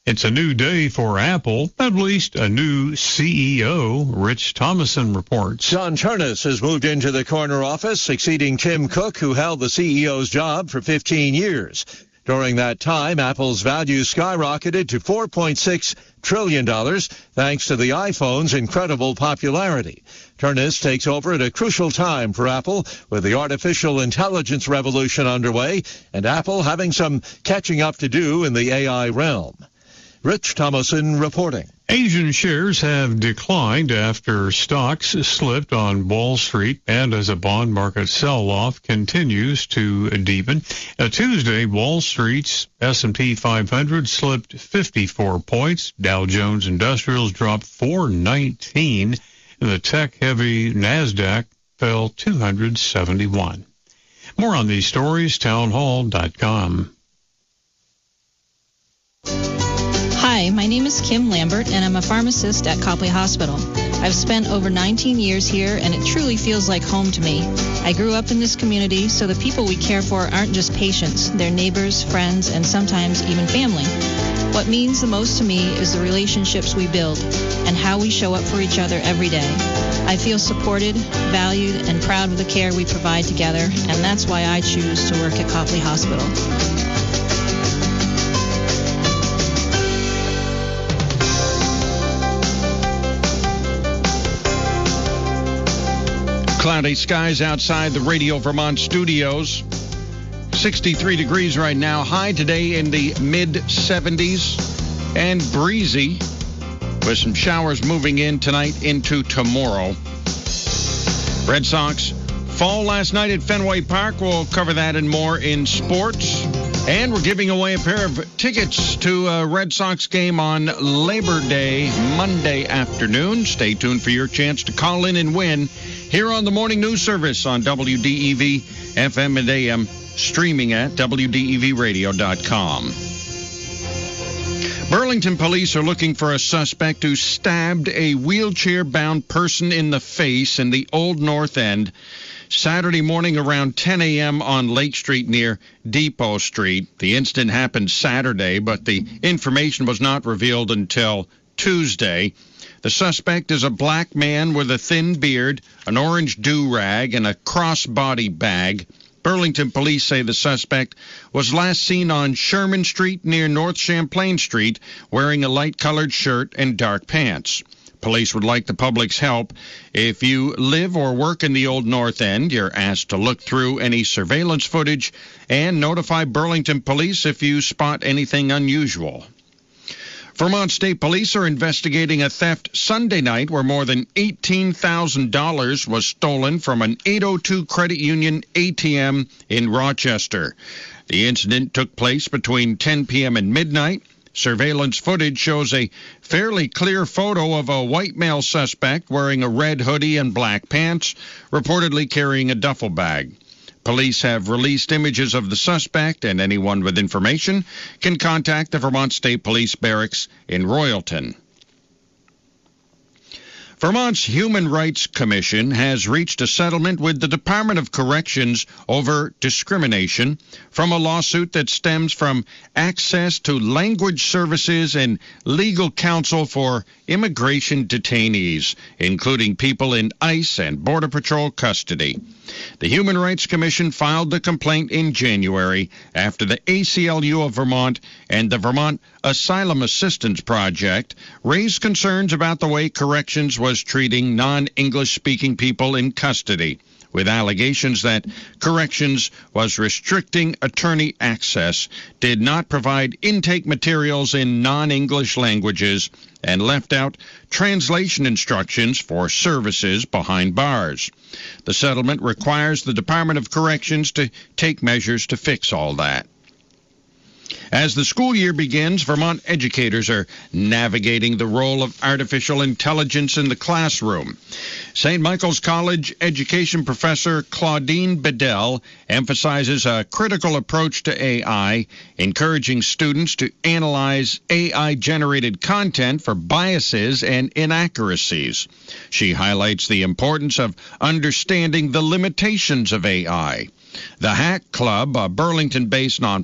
It's a new day for Apple, at least a new CEO, Rich Thomason reports. John Ternus has moved into the corner office, succeeding Tim Cook, who held the CEO's job for 15 years. During that time, Apple's value skyrocketed to $4.6 trillion, thanks to the iPhone's incredible popularity. Ternus takes over at a crucial time for Apple, with the artificial intelligence revolution underway, and Apple having some catching up to do in the AI realm. Rich Thomason reporting. Asian shares have declined after stocks slipped on Wall Street and as a bond market sell-off continues to deepen. Tuesday, Wall Street's S&P 500 slipped 54 points. Dow Jones Industrials dropped 419. And the tech-heavy NASDAQ fell 271. More on these stories, townhall.com. Hi, my name is Kim Lambert, and I'm a pharmacist at Copley Hospital. I've spent over 19 years here, and it truly feels like home to me. I grew up in this community, so the people we care for aren't just patients. They're neighbors, friends, and sometimes even family. What means the most to me is the relationships we build and how we show up for each other every day. I feel supported, valued, and proud of the care we provide together, and that's why I choose to work at Copley Hospital. Cloudy skies outside the Radio Vermont studios. 63 degrees right now. High today in the mid-70s and breezy with some showers moving in tonight into tomorrow. Red Sox fall last night at Fenway Park. We'll cover that and more in sports. And we're giving away a pair of tickets to a Red Sox game on Labor Day, Monday afternoon. Stay tuned for your chance to call in and win here on the Morning News Service on WDEV, FM and AM, streaming at WDEVradio.com. Burlington police are looking for a suspect who stabbed a wheelchair-bound person in the face in the Old North End Saturday morning around 10 a.m. on Lake Street near Depot Street. The incident happened Saturday, but the information was not revealed until Tuesday. The suspect is a black man with a thin beard, an orange do-rag, and a crossbody bag. Burlington police say the suspect was last seen on Sherman Street near North Champlain Street wearing a light-colored shirt and dark pants. Police would like the public's help. If you live or work in the Old North End, you're asked to look through any surveillance footage and notify Burlington police if you spot anything unusual. Vermont State Police are investigating a theft Sunday night where more than $18,000 was stolen from an 802 Credit Union ATM in Rochester. The incident took place between 10 p.m. and midnight. Surveillance footage shows a fairly clear photo of a white male suspect wearing a red hoodie and black pants, reportedly carrying a duffel bag. Police have released images of the suspect, and anyone with information can contact the Vermont State Police Barracks in Royalton. Vermont's Human Rights Commission has reached a settlement with the Department of Corrections over discrimination from a lawsuit that stems from access to language services and legal counsel for immigration detainees, including people in ICE and Border Patrol custody. The Human Rights Commission filed the complaint in January after the ACLU of Vermont and the Vermont Asylum Assistance Project raised concerns about the way corrections was treating non-English-speaking people in custody, with allegations that corrections was restricting attorney access, did not provide intake materials in non-English languages, and left out translation instructions for services behind bars. The settlement requires the Department of Corrections to take measures to fix all that. As the school year begins, Vermont educators are navigating the role of artificial intelligence in the classroom. St. Michael's College education professor Claudine Bedell emphasizes a critical approach to AI, encouraging students to analyze AI-generated content for biases and inaccuracies. She highlights the importance of understanding the limitations of AI. The Hack Club, a Burlington-based nonprofit,